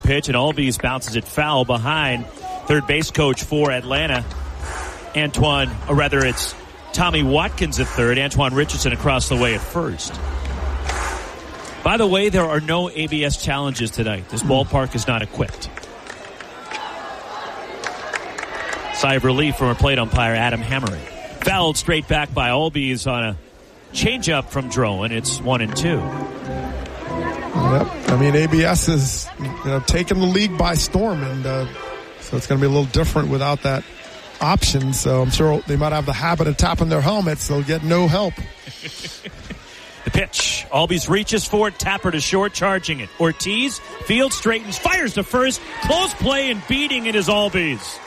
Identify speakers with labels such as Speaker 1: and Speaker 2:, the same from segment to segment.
Speaker 1: pitch, and Albies bounces it foul behind third base coach for Atlanta. It's Tommy Watkins at third, Antoine Richardson across the way at first. By the way, there are no ABS challenges tonight. This ballpark is not equipped. Sigh of relief from our plate umpire, Adam Hammery. Fouled straight back by Albies on a changeup from Drowan. It's 1-2.
Speaker 2: Yep. I mean, ABS is taking the league by storm, and so it's going to be a little different without that option. So I'm sure they might have the habit of tapping their helmets. They'll get no help.
Speaker 1: The pitch. Albies reaches for it. Tapper to short, charging it. Ortiz, field straightens, fires to first. Close play and beating it is Albies.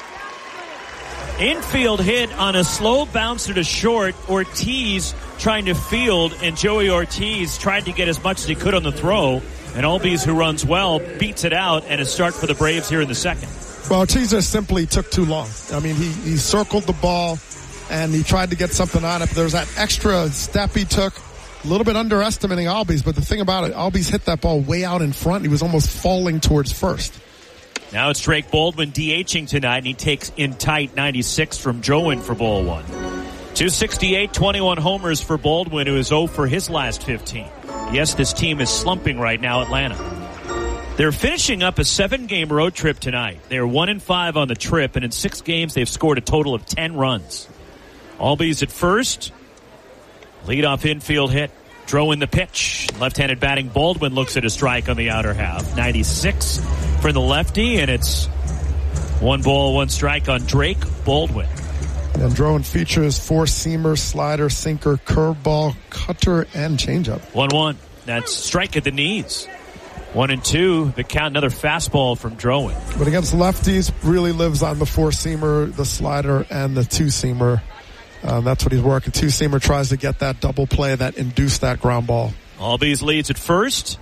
Speaker 1: Infield hit on a slow bouncer to short. Ortiz trying to field, and Joey Ortiz tried to get as much as he could on the throw. And Albies, who runs well, beats it out, and a start for the Braves here in the second.
Speaker 2: Well, Ortiz just simply took too long. I mean, he circled the ball, and he tried to get something on it. There was that extra step he took. A little bit underestimating Albies, but the thing about it, Albies hit that ball way out in front. He was almost falling towards first.
Speaker 1: Now it's Drake Baldwin DHing tonight, and he takes in tight 96 from Drowan for ball one. 268, 21 homers for Baldwin, who is 0 for his last 15. Yes, this team is slumping right now, Atlanta. They're finishing up a 7-game road trip tonight. They're 1-5 on the trip, and in 6 games they've scored a total of 10 runs. Albies at first. Leadoff infield hit. Drowan the pitch. Left-handed batting. Baldwin looks at a strike on the outer half. 96 for the lefty, and it's 1 ball, 1 strike on Drake Baldwin.
Speaker 2: And Drowan features 4-seamer, slider, sinker, curveball, cutter, and changeup.
Speaker 1: 1-1. That's strike at the knees. 1-2. The count. Another fastball from Drowan.
Speaker 2: But against lefties, really lives on the 4-seamer, the slider, and the 2-seamer. That's what he's working. 2-seamer tries to get that double play that induced that ground ball.
Speaker 1: Albies leads at first.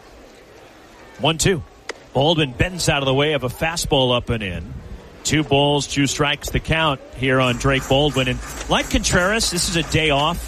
Speaker 1: 1-2. Baldwin bends out of the way of a fastball up and in. 2 balls, 2 strikes the count here on Drake Baldwin. And like Contreras, this is a day off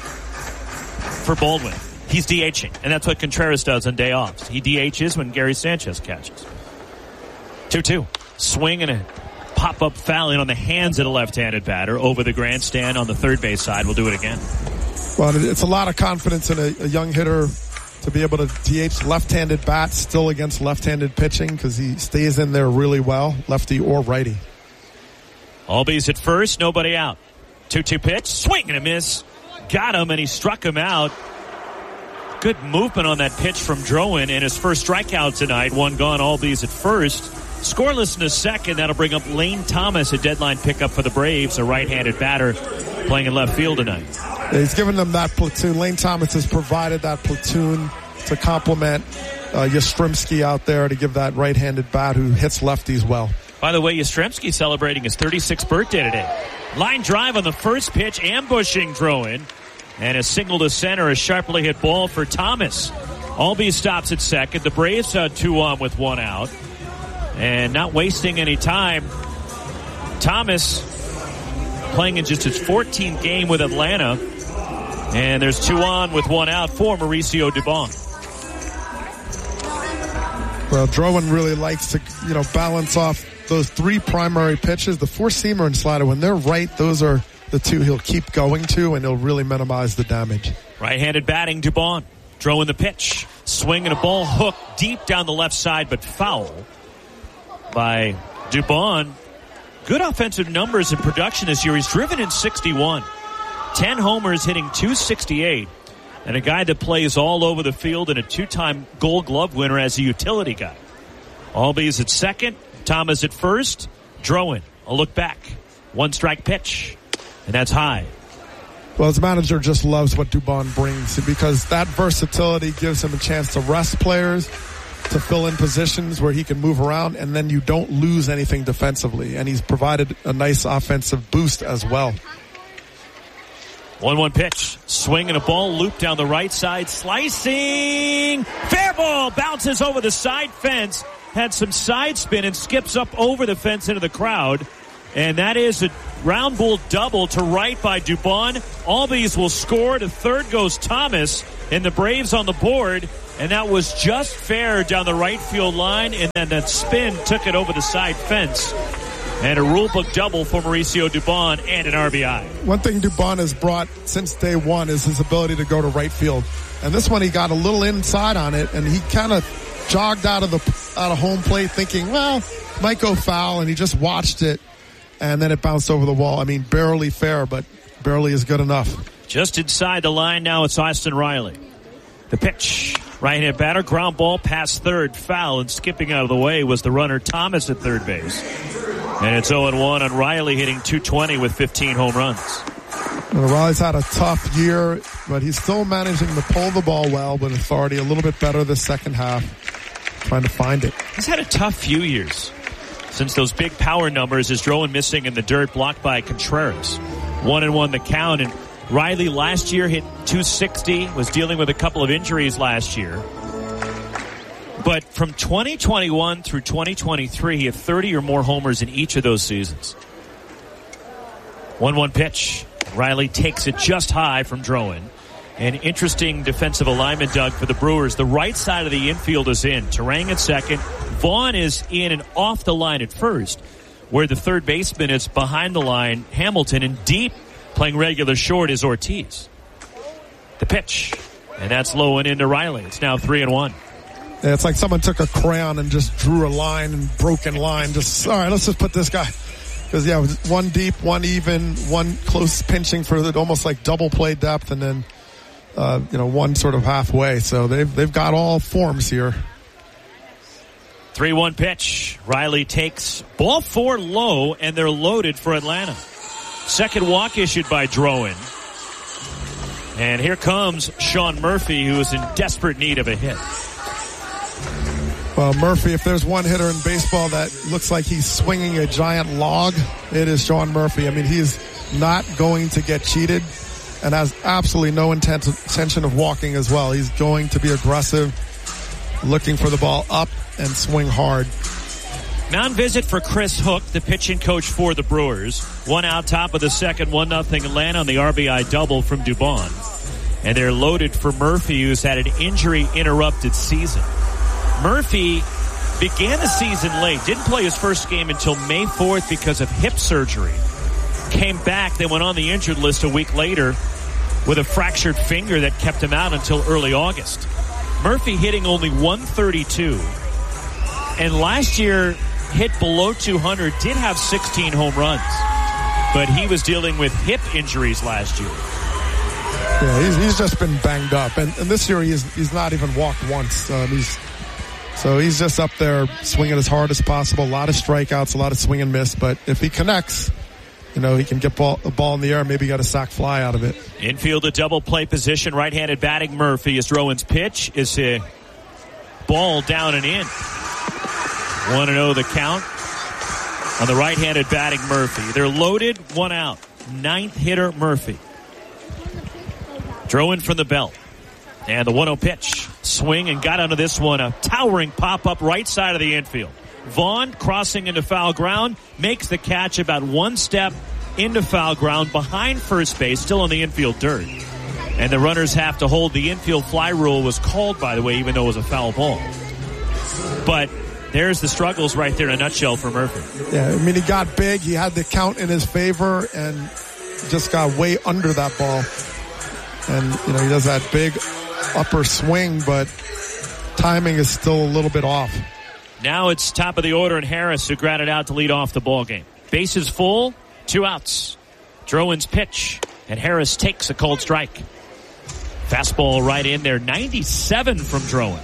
Speaker 1: for Baldwin. He's DHing, and that's what Contreras does on day offs. He DHs when Gary Sanchez catches. 2-2. Swing and a pop-up foul in on the hands of the left-handed batter over the grandstand on the third base side. We'll do it again.
Speaker 2: Well, it's a lot of confidence in a young hitter to be able to DH left-handed bats still against left-handed pitching, because he stays in there really well, lefty or righty.
Speaker 1: Albies at first, nobody out. 2-2 pitch, swing and a miss. Got him, and he struck him out. Good movement on that pitch from Drowan, and his first strikeout tonight. 1 gone, Albies at first. Scoreless in the second. That'll bring up Lane Thomas, a deadline pickup for the Braves, a right-handed batter playing in left field tonight.
Speaker 2: Yeah, he's given them that platoon. Lane Thomas has provided that platoon to complement Yastrzemski out there to give that right-handed bat who hits lefties well.
Speaker 1: By the way, Yastrzemski celebrating his 36th birthday today. Line drive on the first pitch, ambushing Drowan. And a single to center, a sharply hit ball for Thomas. Albies stops at second. The Braves 2 on with 1 out. And not wasting any time, Thomas playing in just his 14th game with Atlanta. And there's 2 on with 1 out for Mauricio Dubon.
Speaker 2: Well, Drowan really likes to, balance off those 3 primary pitches. The 4-seamer and slider, when they're right, those are the 2 he'll keep going to, and he'll really minimize the damage.
Speaker 1: Right-handed batting, Dubon. Drowan the pitch. Swing and a ball hook deep down the left side, but foul by Dubon. Good offensive numbers in production this year. He's driven in 61. 10 homers, hitting .268. And a guy that plays all over the field, and a 2-time Gold Glove winner as a utility guy. Albies at second. Thomas at first. Drowan, a look back. 1-strike pitch. And that's high.
Speaker 2: Well, his manager just loves what Dubon brings, because that versatility gives him a chance to rest players, to fill in positions where he can move around, and then you don't lose anything defensively. And he's provided a nice offensive boost as well.
Speaker 1: 1-1 pitch. Swing and a ball looped down the right side. Slicing. Fair ball. Bounces over the side fence. Had some side spin and skips up over the fence into the crowd. And that is a round ball double to right by Dubon. Albies will score. To third goes Thomas. And the Braves on the board And that was just fair down the right field line, and then that spin took it over the side fence. And a rulebook double for Mauricio Dubon and an RBI.
Speaker 2: One thing Dubon has brought since day one is his ability to go to right field. And this one he got a little inside on it, and he kind of jogged out of home plate thinking, well, might go foul, and he just watched it, and then it bounced over the wall. I mean, barely fair, but barely is good enough.
Speaker 1: Just inside the line now, it's Austin Riley. The pitch. Right-handed batter, ground ball past third, foul, and skipping out of the way was the runner Thomas at third base. And it's 0-1 on Riley, hitting .220 with 15 home runs.
Speaker 2: Well, Riley's had a tough year, but he's still managing to pull the ball well with authority, a little bit better this second half, trying to find it.
Speaker 1: He's had a tough few years since those big power numbers is Drowan missing in the dirt, blocked by Contreras. 1-1 the count, and Riley last year hit .260, was dealing with a couple of injuries last year. But from 2021 through 2023, he had 30 or more homers in each of those seasons. 1-1 pitch. Riley takes it just high from Drowan. An interesting defensive alignment, Doug, for the Brewers. The right side of the infield is in. Turang at second. Vaughn is in and off the line at first, where the third baseman is behind the line, Hamilton, and deep playing regular short is Ortiz. The pitch. And that's low and into Riley. It's now 3-1.
Speaker 2: Yeah, it's like someone took a crayon and just drew a line and broken line. Just, all right, let's just put this guy. Because, yeah, one deep, one even, one close pinching for the almost like double play depth, and then, one sort of halfway. So they've got all forms here.
Speaker 1: 3-1 pitch. Riley takes ball 4 low, and they're loaded for Atlanta. Second walk issued by Drowan. And here comes Sean Murphy, who is in desperate need of a hit.
Speaker 2: Well, Murphy, if there's one hitter in baseball that looks like he's swinging a giant log, it is Sean Murphy. I mean, he's not going to get cheated and has absolutely no intention of walking as well. He's going to be aggressive, looking for the ball up and swing hard.
Speaker 1: Mound visit for Chris Hook, the pitching coach for the Brewers. 1 out, top of the second, 1-0 Atlanta on the RBI double from Dubon. And they're loaded for Murphy, who's had an injury-interrupted season. Murphy began the season late, didn't play his first game until May 4th because of hip surgery. Came back, then went on the injured list a week later with a fractured finger that kept him out until early August. Murphy hitting only .132. And last year, hit below 200, did have 16 home runs. But he was dealing with hip injuries last year.
Speaker 2: Yeah, he's just been banged up. And this year he's not even walked once. So he's just up there swinging as hard as possible. A lot of strikeouts, a lot of swing and miss. But if he connects, he can get a ball in the air, maybe get a sac fly out of it.
Speaker 1: Infield, a double play position, right-handed batting Murphy. As Drowan's pitch is a ball down and in. 1-0 the count on the right-handed batting Murphy. They're loaded, 1 out. 9th hitter Murphy. Drowan from the belt. And the 1-0 pitch. Swing and got onto this one. A towering pop-up right side of the infield. Vaughn crossing into foul ground. Makes the catch about 1 step into foul ground behind first base. Still on the infield dirt. And the runners have to hold. The infield fly rule was called, by the way, even though it was a foul ball. But there's the struggles right there in a nutshell for Murphy.
Speaker 2: Yeah, I mean, he got big. He had the count in his favor and just got way under that ball. And, he does that big upper swing, but timing is still a little bit off.
Speaker 1: Now it's top of the order and Harris, who grounded out to lead off the ball game. Bases full, 2 outs. Drowan's pitch, and Harris takes a cold strike. Fastball right in there, 97 from Drowan.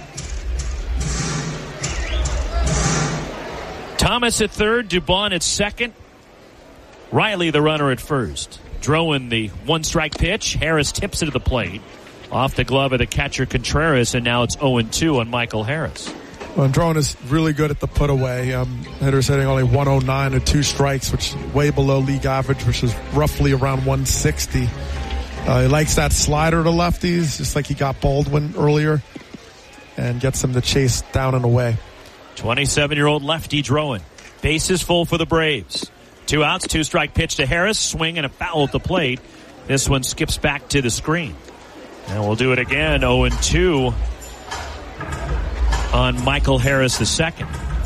Speaker 1: Thomas at third, Dubon at second. Riley the runner at first. Drowan the 1-strike pitch. Harris tips it to the plate. Off the glove of the catcher Contreras, and now it's 0-2 on Michael Harris.
Speaker 2: Well, Drowan is really good at the put away. Hitters hitting only 109 and 2 strikes, which is way below league average, which is roughly around 160. He likes that slider to lefties, just like he got Baldwin earlier, and gets him to chase down and away.
Speaker 1: 27-year-old lefty Drowan. Bases full for the Braves. 2 outs, 2-strike pitch to Harris. Swing and a foul at the plate. This one skips back to the screen. And we'll do it again. 0-2 on Michael Harris II.